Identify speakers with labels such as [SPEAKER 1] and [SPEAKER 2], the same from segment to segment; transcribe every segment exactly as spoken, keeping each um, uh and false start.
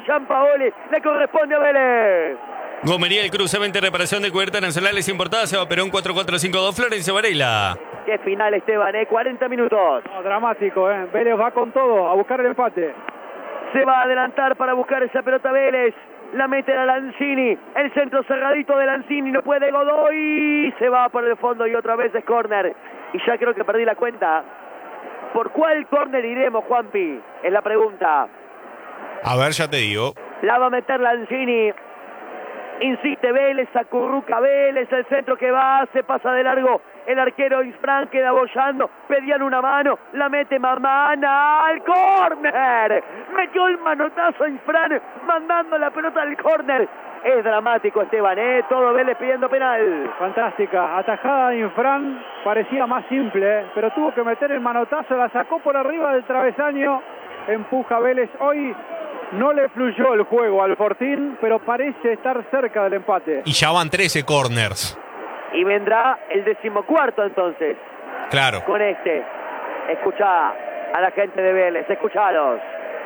[SPEAKER 1] Gianpaoli, le corresponde a Vélez.
[SPEAKER 2] Gomería El Cruce, venta y reparación de cubiertas nacionales importadas. Seba Perón cuatro cuatro cinco dos, Florencio Varela.
[SPEAKER 1] Qué final, Esteban, ¿eh? cuarenta minutos.
[SPEAKER 3] No, dramático, ¿eh? Vélez va con todo a buscar el empate.
[SPEAKER 1] Se va a adelantar para buscar esa pelota Vélez. La mete a Lanzini. El centro cerradito de Lanzini. No puede Godoy. Se va por el fondo y otra vez es córner. Y ya creo que perdí la cuenta. ¿Por cuál córner iremos, Juanpi? Es la pregunta.
[SPEAKER 4] A ver, ya te digo.
[SPEAKER 1] La va a meter Lanzini. Insiste Vélez, acurruca Vélez, el centro que va, se pasa de largo el arquero Infran, queda bollando, pedían una mano, la mete Mamana al córner, metió el manotazo Infran, mandando la pelota al córner. Es dramático, Esteban, ¿eh? Todo Vélez pidiendo penal.
[SPEAKER 3] Fantástica, atajada de Infran, parecía más simple, ¿eh? Pero tuvo que meter el manotazo, la sacó por arriba del travesaño, empuja Vélez. Hoy no le fluyó el juego al Fortín, pero parece estar cerca del empate.
[SPEAKER 4] Y ya van trece corners.
[SPEAKER 1] Y vendrá el decimocuarto entonces.
[SPEAKER 4] Claro.
[SPEAKER 1] Con este. Escuchá a la gente de Vélez, escuchalos.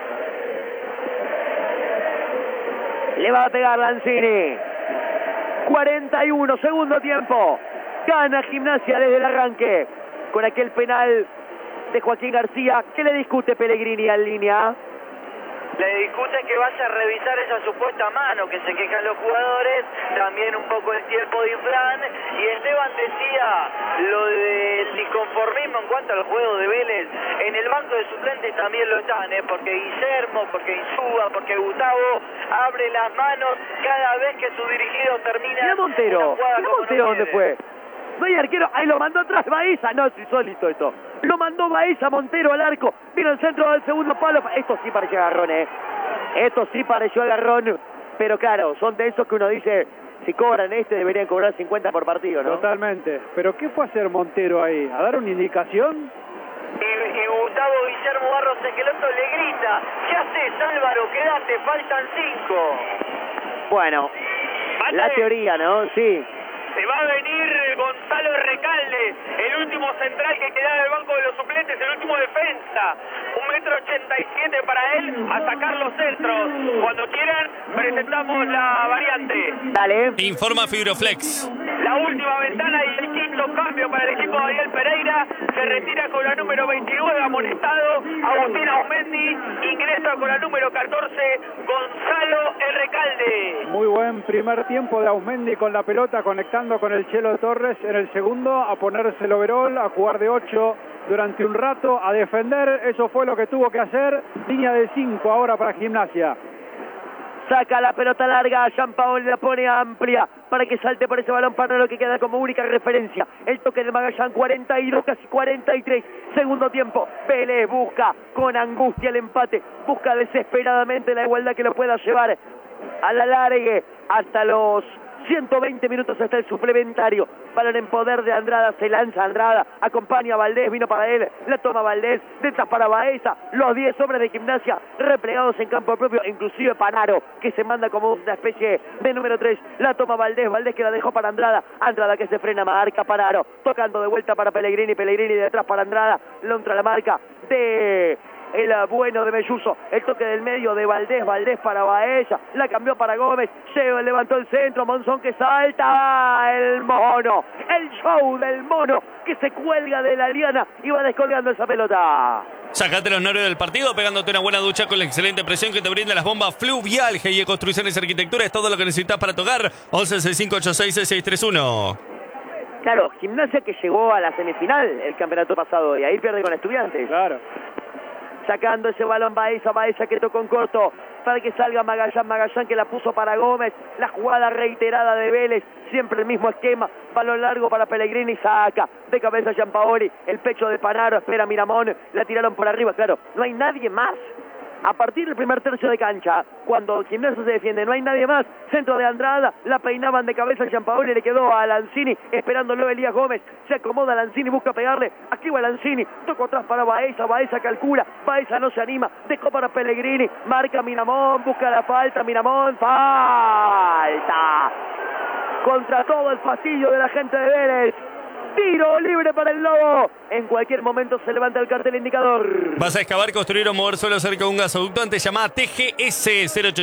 [SPEAKER 1] Le va a pegar Lanzini. cuarenta y uno, segundo tiempo. Gana Gimnasia desde el arranque. Con aquel penal de Joaquín García. ¿Qué le discute Pellegrini en línea?
[SPEAKER 5] Le discute que vaya a revisar esa supuesta mano que se quejan los jugadores, también un poco el tiempo de Infran, y Esteban decía lo del disconformismo en cuanto al juego de Vélez. En el banco de suplentes también lo están, ¿eh? Porque Guillermo, porque Insúa, porque Gustavo abre las manos cada vez que su dirigido termina.
[SPEAKER 1] Mira Montero, mira Montero dónde fue. No hay arquero, ahí lo mandó atrás Baeza, no, es insólito esto. Lo mandó Baeza, Montero al arco, vino el centro del segundo palo. Esto sí pareció agarrón, eh. Esto sí pareció agarrón, pero claro, son de esos que uno dice, si cobran este deberían cobrar cincuenta por partido, ¿no?
[SPEAKER 3] Totalmente, pero ¿qué fue a hacer Montero ahí? ¿A dar una indicación?
[SPEAKER 5] Y, y Gustavo Guillermo Barros Esqueloto le grita, ¿qué haces Álvaro? Quédate, faltan cinco.
[SPEAKER 1] Bueno,
[SPEAKER 5] ¿Vale?
[SPEAKER 1] La teoría, ¿no? Sí.
[SPEAKER 5] Se va a venir Gonzalo Recalde, el último central que queda del banco de los suplentes, el último defensa. Un metro ochenta y siete para él, a sacar los centros. Cuando quieran, presentamos la variante.
[SPEAKER 1] Dale.
[SPEAKER 2] Informa Fibroflex.
[SPEAKER 5] La última ventana y el quinto cambio para el equipo de Ariel Pereira. Se retira con la número veintinueve, amonestado Agustín Aumendi. Ingresa con la número catorce, Gonzalo Recalde.
[SPEAKER 3] Muy buen primer tiempo de Aumendi con la pelota, conectando con el Chelo Torres. En el segundo, a ponerse el overall, a jugar de ocho durante un rato, a defender. Eso fue lo que tuvo que hacer. Línea de cinco ahora para Gimnasia.
[SPEAKER 1] Saca la pelota larga, Gianpaoli la pone amplia para que salte por ese balón para lo que queda como única referencia. El toque de Magallán, cuarenta y dos, casi cuarenta y tres. Segundo tiempo, Vélez busca con angustia el empate, busca desesperadamente la igualdad que lo pueda llevar a la largue hasta los ciento veinte minutos hasta el suplementario. Balón en poder de Andrada, se lanza Andrada, acompaña a Valdés, vino para él, la toma Valdés, detrás para Baeza, los diez hombres de Gimnasia replegados en campo propio, inclusive Panaro, que se manda como una especie de número tres, la toma Valdés, Valdés que la dejó para Andrada, Andrada que se frena, marca Panaro, tocando de vuelta para Pellegrini, Pellegrini de atrás para Andrada, contra la marca de el bueno de Melluso, el toque del medio de Valdés, Valdés para Baeza, la cambió para Gómez, se levantó el centro, Monzón que salta, el mono, el show del mono que se cuelga de la liana y va descolgando esa pelota.
[SPEAKER 2] Sácate los nervios del partido pegándote una buena ducha con la excelente presión que te brinda las bombas Fluvial. G I E Construcciones y Arquitectura es todo lo que necesitas para tocar. once sesenta y cinco ochenta y seis seiscientos treinta y uno.
[SPEAKER 1] Claro, Gimnasia que llegó a la semifinal el campeonato pasado y ahí pierde con Estudiantes.
[SPEAKER 3] Claro.
[SPEAKER 1] Sacando ese balón Baeza, Baeza que tocó en corto para que salga Magallán, Magallán que la puso para Gómez, la jugada reiterada de Vélez, siempre el mismo esquema, balón largo para Pellegrini, saca de cabeza Gianpaoli, el pecho de Panaro, espera Miramón, la tiraron por arriba, claro, no hay nadie más. A partir del primer tercio de cancha, cuando Gimnasia se defiende, no hay nadie más. Centro de Andrada, la peinaban de cabeza Gianpaoli, le quedó a Lanzini, esperándolo Elías Gómez. Se acomoda Lanzini, busca pegarle, activa Lanzini, tocó atrás para Baeza, Baeza calcula, Baeza no se anima, dejó para Pellegrini, marca Miramón, busca la falta, Miramón, falta. Contra todo el fastidio de la gente de Vélez. Tiro libre para el Lobo. En cualquier momento se levanta el cartel indicador.
[SPEAKER 2] ¿Vas a excavar, construir o mover suelo cerca de un gasoducto? Antes llamada T G S cero ocho